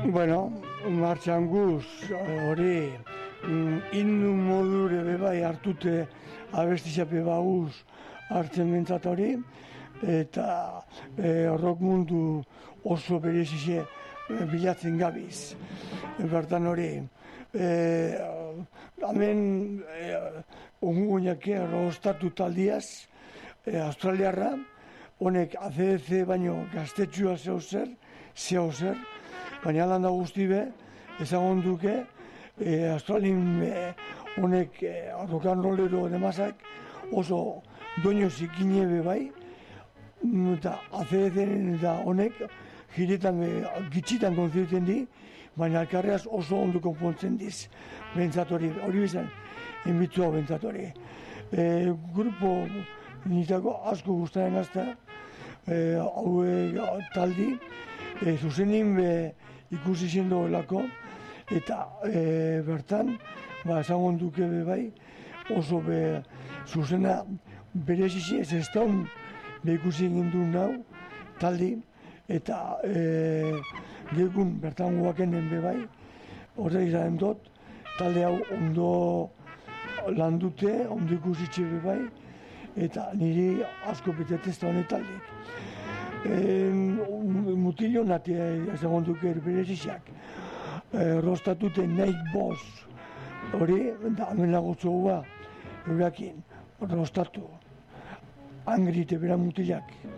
Bueno, martxan guz, hori, indu modure bebai hartute abestixape baguz hartzen bentzat hori, eta rock mundu oso berezize bilatzen gabiz. Bertan hori, hemen onguñake rostatu taldiaz, australiarra, honek ACDC baino gaztetxua zeo zer, baina landa guzti be, ezagon duke, Australin honek rock'n'rollero demazak oso doino zikine be bai, eta ACDC eta honek jiretan gitxitan konzertzen di, baina alkarreaz oso ondo konpontzen diz, bentsat hori bizan, inbitua bentsat hori. Grupo nitako asko guztaren azta, haue taldi, zuzenin be ikusi zendo helako, eta bertan, esangon duke be bai, oso be zuzena berezizi ez daun be ikusi egin duen nau, taldi, eta gegun bertan guakenen be bai, horrek izan dut, talde hau ondo landute, ondo ikusitxe be bai, eta niri asko betetezta honet taldik. Mutillo nati ezagon duke bereziziak. Rostatute Night Boss hori, eta hemen lagotzoa eurakin, rostatu. Angri te bera mutilak.